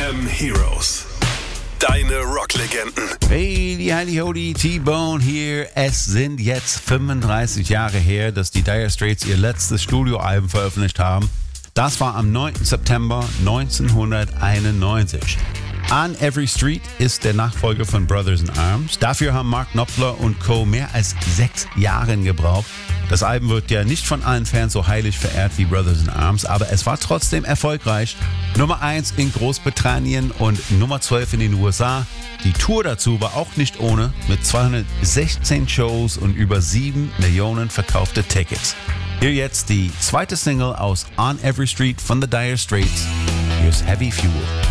FM Heroes. Deine Rocklegenden. Hey, die Heidi Hodi, T-Bone hier. Es sind jetzt 35 Jahre her, dass die Dire Straits ihr letztes Studioalbum veröffentlicht haben. Das war am 9. September 1991. On Every Street ist der Nachfolger von Brothers in Arms. Dafür haben Mark Knopfler und Co. mehr als 6 Jahre gebraucht. Das Album wird ja nicht von allen Fans so heilig verehrt wie Brothers in Arms, aber es war trotzdem erfolgreich. Nummer 1 in Großbritannien und Nummer 12 in den USA. Die Tour dazu war auch nicht ohne, mit 216 Shows und über 7 Millionen verkaufte Tickets. Hier jetzt die zweite Single aus On Every Street von The Dire Straits. Here's Heavy Fuel.